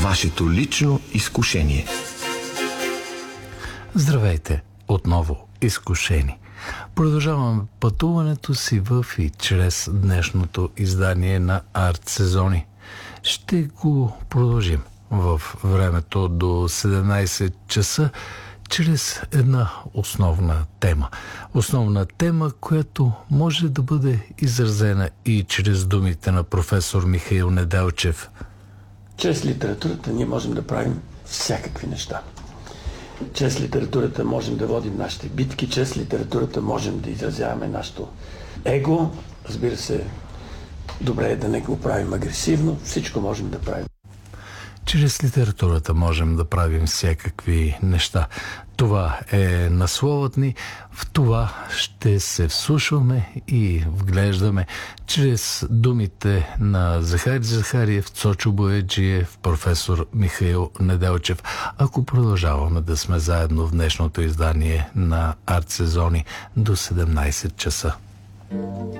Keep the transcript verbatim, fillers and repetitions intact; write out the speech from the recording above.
вашето лично изкушение. Здравейте, отново изкушени. Продължаваме пътуването си в и чрез днешното издание на Арт Сезони. Ще го продължим в времето до седемнайсет часа чрез една основна тема. Основна тема, която може да бъде изразена и чрез думите на професор Михаил Неделчев. Чрез литературата ние можем да правим всякакви неща. Чрез литературата можем да водим нашите битки, чрез литературата можем да изразяваме нашето его. Разбира се, добре е да не го правим агресивно, всичко можем да правим. Чрез литературата можем да правим всякакви неща. Това е насловът ни. В това ще се вслушваме и вглеждаме чрез думите на Захари Захариев, Цочо Бояджиев, професор Михаил Неделчев. Ако продължаваме да сме заедно в днешното издание на Арт Сезони до седемнайсет часа.